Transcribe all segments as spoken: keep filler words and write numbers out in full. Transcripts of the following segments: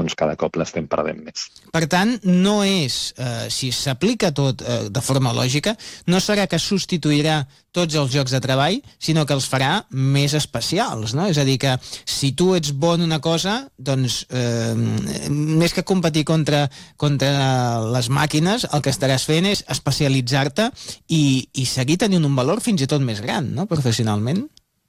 doncs cada cop l'estem perdent més. Per tant, no és, eh, si s'aplica tot eh, de forma lògica, no serà que substituirà tots els llocs de treball, sinó que els farà més especials, no? És a dir, que si tu ets bon en una cosa, doncs eh, més que competir contra, contra les màquines, el que estaràs fent és especialitzar-te i, i seguir tenint un valor fins i tot més gran, no?, professionalment.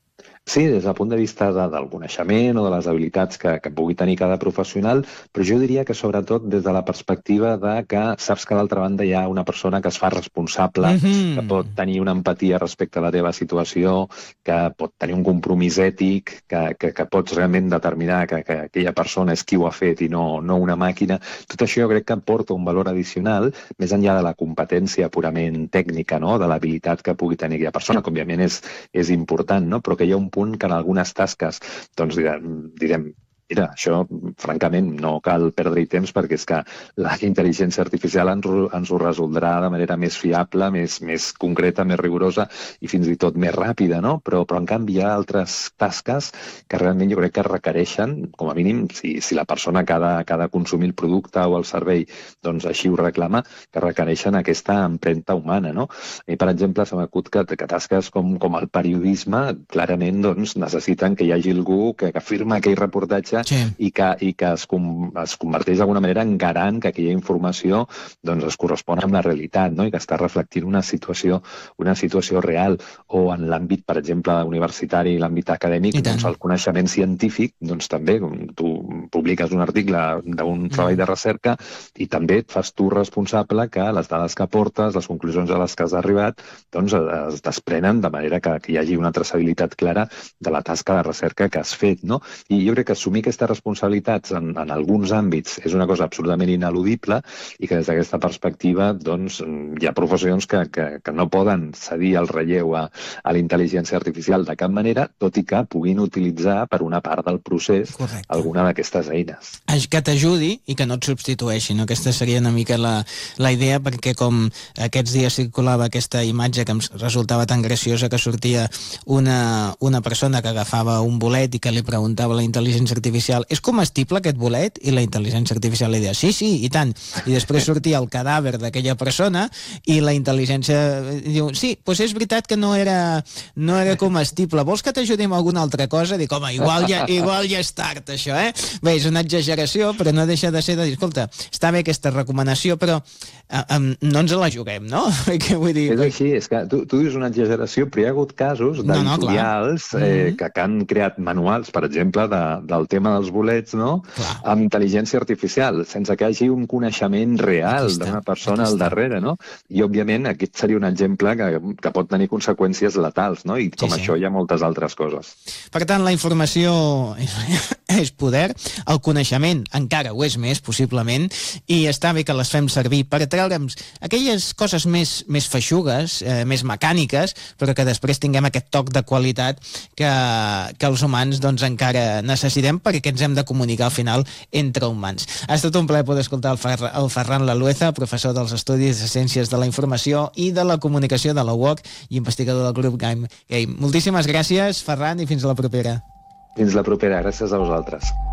Sí, des del punt de vista de, del coneixement o de les habilitats que, que pugui tenir cada professional, però jo diria que sobretot des de la perspectiva de que saps que d'altra banda hi ha una persona que es fa responsable, mm-hmm. que pot tenir una empatia respecte a la teva situació, que pot tenir un compromís ètic, que, que, que pots realment determinar que, que aquella persona és qui ho ha fet i no, no una màquina. Tot això jo crec que porta un valor addicional, més enllà de la competència purament tècnica, no?, de l'habilitat que pugui tenir aquella persona, que òbviament és, és important, no?, però que hi ha un punt que en algunes tasques, doncs direm, direm mira, això, francament, no cal perdre-hi temps perquè és que la intel·ligència artificial ens, ens ho resoldrà de manera més fiable, més, més concreta, més rigorosa i fins i tot més ràpida, no? Però, però en canvi hi ha altres tasques que realment jo crec que requereixen, com a mínim, si, si la persona que ha, de, que ha de consumir el producte o el servei doncs així ho reclama, que requereixen aquesta empremta humana, no? I, per exemple, se m'acut que, que tasques com, com el periodisme clarament doncs, necessiten que hi hagi algú que, que firma aquell reportatge sí. i que, i que es, com, es converteix d'alguna manera en garant que aquella informació doncs, es correspon amb la realitat, no?, i que està reflectint una situació, una situació real. O en l'àmbit, per exemple, universitari i l'àmbit acadèmic, doncs, el coneixement científic, doncs també, tu publiques un article d'un mm. treball de recerca i també et fas tu responsable que les dades que aportes, les conclusions a les que has arribat, doncs es desprenen de manera que, que hi hagi una traçabilitat clara de la tasca de recerca que has fet, no? I jo crec que assumir aquestes responsabilitats en, en alguns àmbits és una cosa absolutament ineludible i que des d'aquesta perspectiva doncs, hi ha professions que, que, que no poden cedir el relleu a, a la intel·ligència artificial de cap manera, tot i que puguin utilitzar per una part del procés Correcte. Alguna d'aquestes eines. Que t'ajudi i que no et substitueixi, no? Aquesta seria una mica la, la idea, perquè com aquests dies circulava aquesta imatge que em resultava tan graciosa que sortia una, una persona que agafava un bolet i que li preguntava a la intel·ligència artificial, és comestible aquest bolet? I la intel·ligència artificial li deia, sí, sí, i tant. I després sortia el cadàver d'aquella persona i la intel·ligència diu, sí, doncs és veritat que no era, no era comestible. Vols que t'ajudi amb alguna altra cosa? Dic, home, igual ja, igual ja és tard, això, eh? Bé, és una exageració, però no deixa de ser de dir, escolta, està bé aquesta recomanació, però eh, eh, no ens la juguem, no? Què vull dir? És així, és que tu, tu dius una exageració, però hi ha hagut casos d'editorials no, no, eh, que, que han creat manuals, per exemple, de, del tema dels bolets, no? Clar. Amb intel·ligència artificial, sense que hi hagi un coneixement real d'una persona al darrere, no? I, òbviament, aquest seria un exemple que, que pot tenir conseqüències letals, no? I com sí, sí. això hi ha moltes altres coses. Per tant, la informació és poder, el coneixement encara ho és més, possiblement, i està bé que les fem servir per treure'ns aquelles coses més, més feixugues, eh, més mecàniques, però que després tinguem aquest toc de qualitat que, que els humans doncs, encara necessitem perquè ens hem de comunicar al final entre humans. Ha estat un plaer poder escoltar el, Fer el Ferran Lalueza, professor dels Estudis de Ciències de la Informació i de la Comunicació de la U O C i investigador del grup Game. Moltíssimes gràcies, Ferran, i fins a la propera. Fins la propera, gràcies a vosaltres.